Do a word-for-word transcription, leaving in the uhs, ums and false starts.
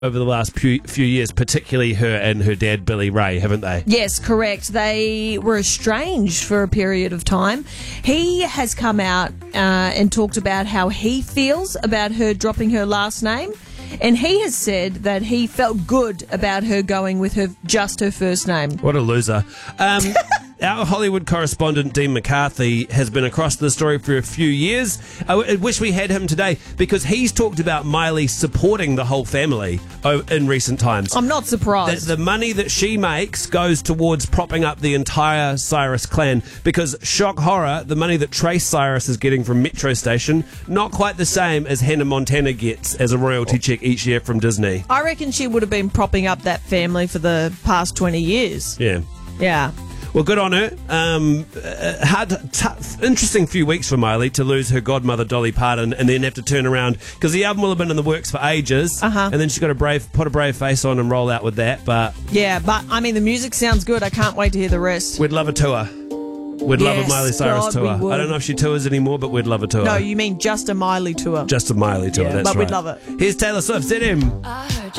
over the last few, few years, particularly her and her dad, Billy Ray, haven't they? Yes, correct. They were estranged for a period of time. He has come out uh, and talked about how he feels about her dropping her last name. And he has said that he felt good about her going with her just her first name. What a loser. Um, our Hollywood correspondent, Dean McCarthy, has been across the story for a few years. I, w- I wish we had him today because he's talked about Miley supporting the whole family o- in recent times. I'm not surprised. The, the money that she makes goes towards propping up the entire Cyrus clan because, shock horror, the money that Trace Cyrus is getting from Metro Station, not quite the same as Hannah Montana gets as a royalty check each year from Disney. I reckon she would have been propping up that family for the past twenty years. Yeah. Yeah. Well, good on her. Um, uh, hard, t- interesting few weeks for Miley to lose her godmother Dolly Parton and then have to turn around because the album will have been in the works for ages, Uh-huh. and then she's got to brave, put a brave face on and roll out with that. But Yeah, but I mean, the music sounds good. I can't wait to hear the rest. we'd love a tour. We'd love a Yes, Miley Cyrus God, tour. we would. I don't know if she tours anymore, but we'd love a tour. No, you mean just a Miley tour. Just a Miley tour. Yeah, that's but right. we'd love it. Here's Taylor Swift. Z M. I heard